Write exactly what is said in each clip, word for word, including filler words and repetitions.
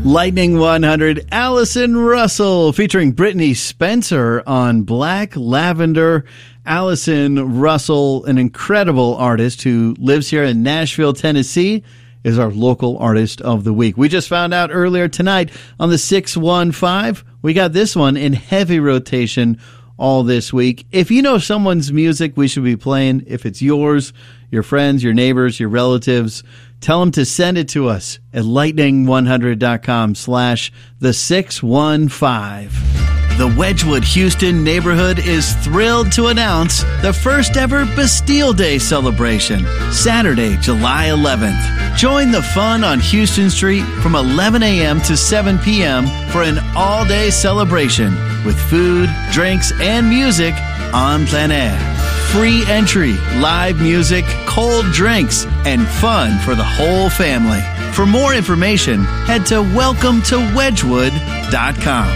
Lightning one hundred, Allison Russell, featuring Brittany Spencer on Black Lavender. Allison Russell, an incredible artist who lives here in Nashville, Tennessee, is our local artist of the week. We just found out earlier tonight on the six one five, we got this one in heavy rotation all this week. If you know someone's music we should be playing, if it's yours, your friends, your neighbors, your relatives, tell them to send it to us at lightning one hundred dot com slash the six one five. The Wedgwood Houston neighborhood is thrilled to announce the first ever Bastille Day celebration, Saturday, July eleventh. Join the fun on Houston Street from eleven a.m. to seven p.m. for an all-day celebration with food, drinks, and music on plein air. Free entry, live music, cold drinks, and fun for the whole family. For more information, head to welcome to wedgwood dot com.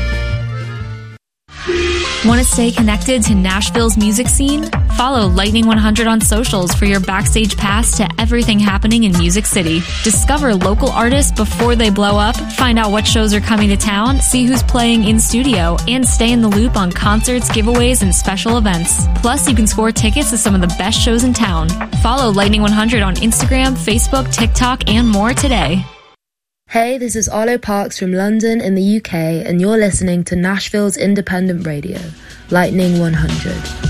Want to stay connected to Nashville's music scene? Follow Lightning one hundred on socials for your backstage pass to everything happening in Music City. Discover local artists before they blow up, find out what shows are coming to town, see who's playing in studio, and stay in the loop on concerts, giveaways, and special events. Plus, you can score tickets to some of the best shows in town. Follow Lightning one hundred on Instagram, Facebook, TikTok, and more today. Hey, this is Arlo Parks from London in the U K, and you're listening to Nashville's independent radio, Lightning one hundred.